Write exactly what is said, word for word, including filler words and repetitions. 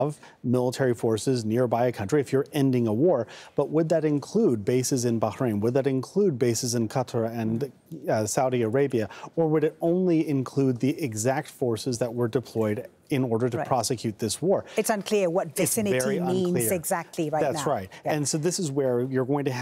of military forces nearby a country if you're ending a war. But would that include bases in Bahrain? Would that include bases in Qatar and uh, Saudi Arabia? Or would it only include the exact forces that were deployed in order to right. prosecute this war? It's unclear what vicinity means unclear. exactly right That's now. That's right. Yeah. And so this is where you're going to have